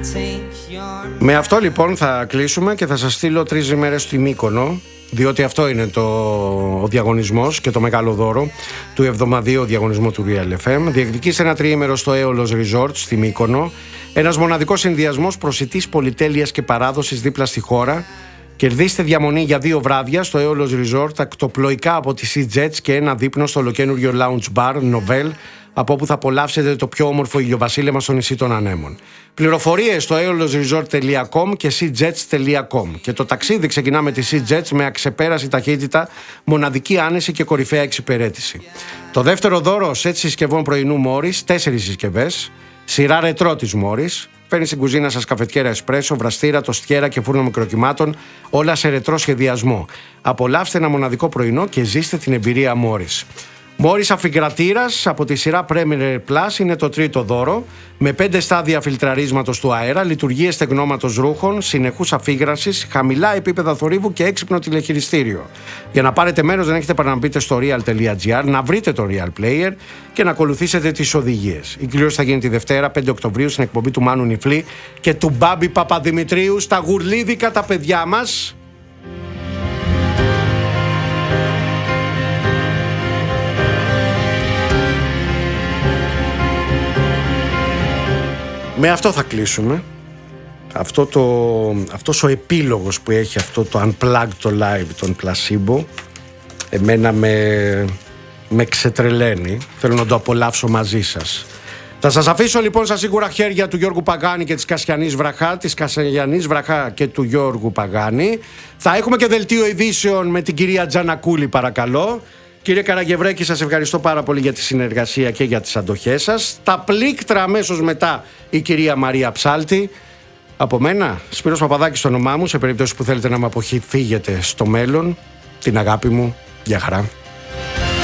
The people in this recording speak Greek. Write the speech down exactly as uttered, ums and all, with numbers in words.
Με αυτό λοιπόν θα κλείσουμε και θα σας στείλω τρεις ημέρες στη Μύκονο, διότι αυτό είναι το, ο διαγωνισμός και το μεγάλο δώρο του εβδομαδίου διαγωνισμού του Real εφ εμ. Διεκδικήστε ένα τριήμερο στο Aeolos Resort στη Μύκονο, ένας μοναδικός συνδυασμός προσιτής πολυτέλειας και παράδοσης δίπλα στη χώρα. Κερδίστε διαμονή για δύο βράδια στο Aeolos Resort, ακτοπλοϊκά από τη Sea Jets και ένα δείπνο στο ολοκαίνουργιο Lounge Bar Novel, από όπου θα απολαύσετε το πιο όμορφο ηλιοβασίλεμα στο νησί των Ανέμων. Πληροφορίες στο aeolosresort τελεία com και seajets τελεία com. Και το ταξίδι ξεκινά με τη Sea Jets με αξεπέραστη ταχύτητα, μοναδική άνεση και κορυφαία εξυπηρέτηση. Το δεύτερο δώρο, σετ συσκευών πρωινού Μόρις, τέσσερις συσκευές, σειρά ρετρό της Μόρις. Φέρνει στην κουζίνα σας καφετιέρα εσπρέσο, βραστήρα, τοστιέρα και φούρνο μικροκυμάτων, όλα σε ρετρό σχεδιασμό. Απολαύστε ένα μοναδικό πρωινό και ζήστε την εμπειρία Μόρις. Μόρις αφιγκρατήρας από τη σειρά Premier Plus είναι το τρίτο δώρο, με πέντε στάδια φιλτραρίσματος του αέρα, λειτουργίες στεγνώματος ρούχων, συνεχούς αφίγρασης, χαμηλά επίπεδα θορύβου και έξυπνο τηλεχειριστήριο. Για να πάρετε μέρος δεν έχετε παρά να μπείτε στο real τελεία gr, να βρείτε το Real Player και να ακολουθήσετε τις οδηγίες. Η κλήρωση θα γίνει τη Δευτέρα, πέντε Οκτωβρίου, στην εκπομπή του Μάνου Νιφλή και του Μπάμπη Παπαδημητρίου στα γουρλίδικα τα παιδιά μας. Με αυτό θα κλείσουμε. Αυτό το, αυτός ο επίλογος που έχει αυτό το Unplugged το live των Placebo, εμένα με, με ξετρελαίνει. Θέλω να το απολαύσω μαζί σας. Θα σας αφήσω λοιπόν στα σίγουρα χέρια του Γιώργου Παγάνη και της Κασιανής Βραχά, της Κασιανής Βραχά και του Γιώργου Παγάνη. Θα έχουμε και δελτίο ειδήσεων με την κυρία Τζανακούλη, παρακαλώ. Κύριε Καραγευρέκη, σας ευχαριστώ πάρα πολύ για τη συνεργασία και για τις αντοχές σας. Τα πλήκτρα αμέσως μετά η κυρία Μαρία Ψάλτη. Από μένα, Σπύρος Παπαδάκης το όνομά μου, σε περίπτωση που θέλετε να με αποφύγετε στο μέλλον. Την αγάπη μου. Γεια χαρά.